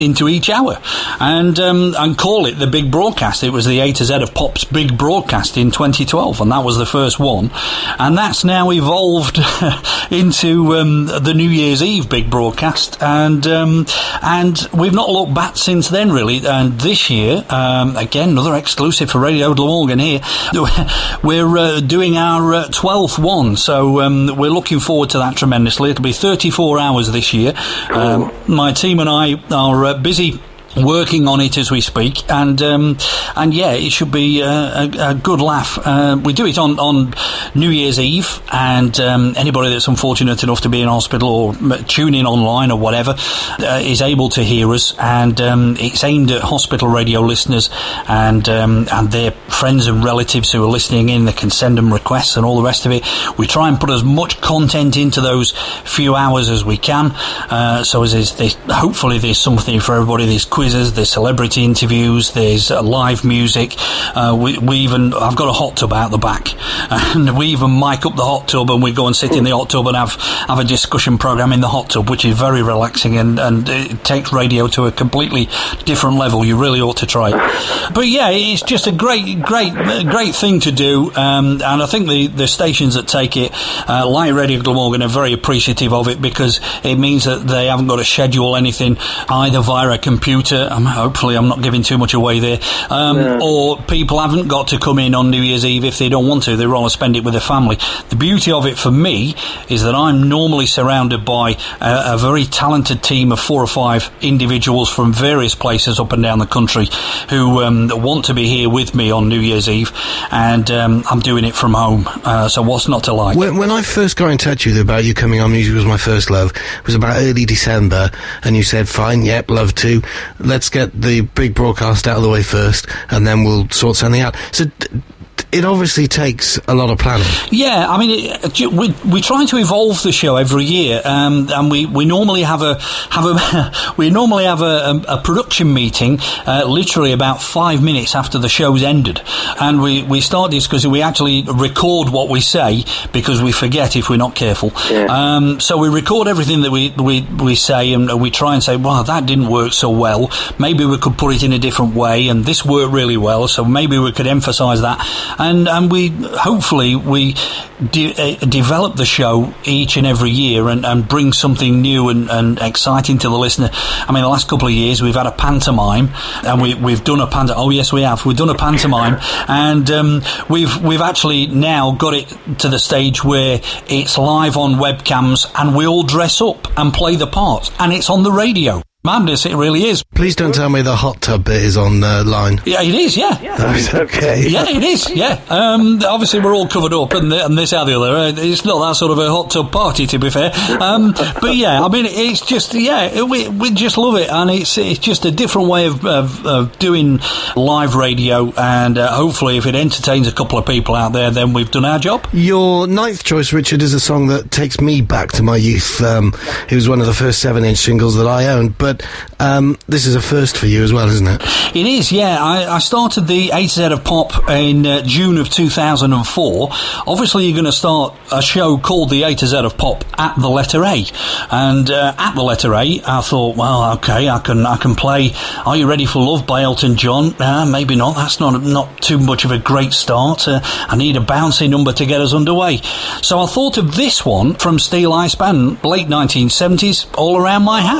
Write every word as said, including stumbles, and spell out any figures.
into each hour, and um, and call it the Big Broadcast. It was the A to Z of Pop's Big Broadcast in twenty twelve, and that was the first one, and that's now evolved into um, the New Year's Eve Big Broadcast, and um, and we've not looked back since then, really. And this year, um, again, another exclusive for Radio Glamorgan here, we're uh, doing our uh, twelfth one, so um, we're looking forward to that tremendously. It'll be thirty-four hours this year. Um, my team and I are uh, busy working on it as we speak, and um, and yeah, it should be uh, a, a good laugh. Uh, we do it on, on New Year's Eve, and um, anybody that's unfortunate enough to be in hospital or tune in online or whatever uh, is able to hear us, and um, it's aimed at hospital radio listeners and um, and their friends and relatives who are listening in. They can send them requests and all the rest of it. We try and put as much content into those few hours as we can, uh, so as is, there's, hopefully there's something for everybody. There's quizzes, there's celebrity interviews, there's uh, live music. Uh, we, we even, I've got a hot tub out the back, and we even mic up the hot tub, and we go and sit in the hot tub and have, have a discussion program in the hot tub, which is very relaxing, and, and it takes radio to a completely different level. You really ought to try it. But yeah, it's just a great, great, great thing to do, um, and I think the, the stations that take it, uh, like Radio Glamorgan, are very appreciative of it, because it means that they haven't got to schedule anything either via a computer. Um, hopefully I'm not giving too much away there, um, yeah. or people haven't got to come in on New Year's Eve if they don't want to. They rather spend it with their family. The beauty of it for me is that I'm normally surrounded by a, a very talented team of four or five individuals from various places up and down the country who um, want to be here with me on New Year's Eve, and um, I'm doing it from home, uh, so what's not to like? When, when I first got in touch with you about you coming on Music Was My First Love, it was about early December, and you said, fine, yep, love to. Let's get the big broadcast out of the way first, and then we'll sort something out. So d- it obviously takes a lot of planning. Yeah, I mean, it, we we try to evolve the show every year, um, and we, we normally have a have a we normally have a, a, a production meeting, uh, literally about five minutes after the show's ended, and we, we start discussing. We actually record what we say, because we forget if we're not careful. Yeah. Um, so we record everything that we we we say, and we try and say, well, that didn't work so well. Maybe we could put it in a different way, and this worked really well. So maybe we could emphasise that. And and we hopefully we de- uh, develop the show each and every year, and, and bring something new and, and exciting to the listener. I mean, the last couple of years we've had a pantomime, and we we've done a pantomime. Oh yes, we have. We've done a pantomime, and um, we've we've actually now got it to the stage where it's live on webcams, and we all dress up and play the parts, and it's on the radio. Madness, it really is. Please don't tell me the hot tub bit is on uh, line. Yeah, it is, yeah. yeah. That's okay. Yeah, it is, yeah. Um, obviously, we're all covered up, and, and this or the other. It's not that sort of a hot tub party, to be fair. Um, but yeah, I mean, it's just, yeah, we we just love it, and it's it's just a different way of, of, of doing live radio, and uh, hopefully, if it entertains a couple of people out there, then we've done our job. Your ninth choice, Richard, is a song that takes me back to my youth. Um, it was one of the first seven-inch singles that I owned, but But um, this is a first for you as well, isn't it? It is, yeah. I, I started the A to Z of Pop in uh, June of two thousand four. Obviously, you're going to start a show called the A to Z of Pop at the letter A. And uh, at the letter A, I thought, well, okay, I can I can play Are You Ready for Love by Elton John. Uh, maybe not. That's not, not too much of a great start. Uh, I need a bouncy number to get us underway. So I thought of this one from Steel Ice Band, late nineteen seventies, All Around My House.